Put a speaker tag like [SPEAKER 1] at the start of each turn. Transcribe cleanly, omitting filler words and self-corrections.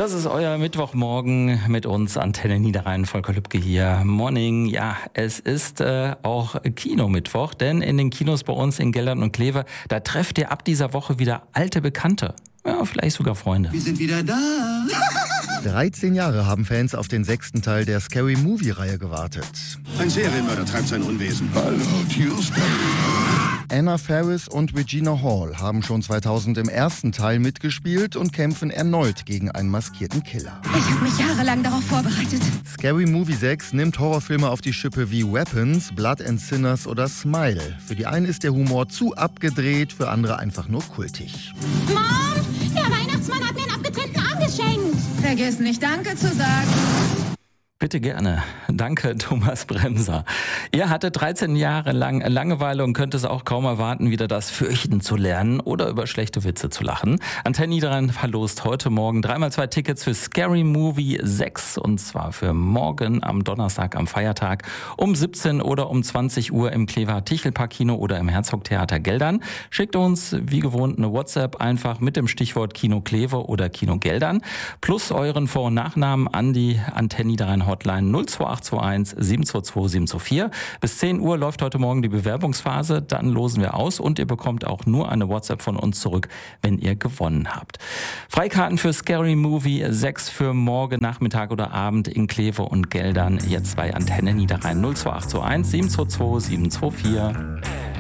[SPEAKER 1] Das ist euer Mittwochmorgen mit uns, Antenne Niederrhein, Volker Lübke hier. Morning, ja, es ist auch Kinomittwoch, denn in den Kinos bei uns in Geldern und Kleve, da trefft ihr ab dieser Woche wieder alte Bekannte. Ja, vielleicht sogar Freunde.
[SPEAKER 2] Wir sind wieder da.
[SPEAKER 3] 13 Jahre haben Fans auf den 6. Teil der Scary Movie-Reihe gewartet.
[SPEAKER 2] Ein Serienmörder treibt sein Unwesen.
[SPEAKER 4] Hallo, Tuesday.
[SPEAKER 3] Anna Faris und Regina Hall haben schon 2000 im ersten Teil mitgespielt und kämpfen erneut gegen einen maskierten Killer.
[SPEAKER 5] Ich habe mich jahrelang darauf vorbereitet.
[SPEAKER 3] Scary Movie 6 nimmt Horrorfilme auf die Schippe wie Weapons, Blood and Sinners oder Smile. Für die einen ist der Humor zu abgedreht, für andere einfach nur kultig.
[SPEAKER 5] Mom, der Weihnachtsmann hat mir einen abgetrennten Arm geschenkt. Vergiss nicht Danke zu sagen.
[SPEAKER 1] Bitte gerne. Danke, Thomas Bremser. Ihr hattet 13 Jahre lang Langeweile und könnt es auch kaum erwarten, wieder das Fürchten zu lernen oder über schlechte Witze zu lachen. Antenne Niederrhein verlost heute Morgen 3x2 Tickets für Scary Movie 6 und zwar für morgen am Donnerstag am Feiertag um 17 oder um 20 Uhr im Klever Tichelpark Kino oder im Herzogtheater Geldern. Schickt uns wie gewohnt eine WhatsApp einfach mit dem Stichwort Kino Kleve oder Kino Geldern plus euren Vor- und Nachnamen an die Antenne Niederrhein Hotline 02821 722 724. Bis 10 Uhr läuft heute Morgen die Bewerbungsphase, dann losen wir aus und ihr bekommt auch nur eine WhatsApp von uns zurück, wenn ihr gewonnen habt. Freikarten für Scary Movie 6 für morgen Nachmittag oder Abend in Kleve und Geldern jetzt bei Antenne Niederrhein 02821 722 724.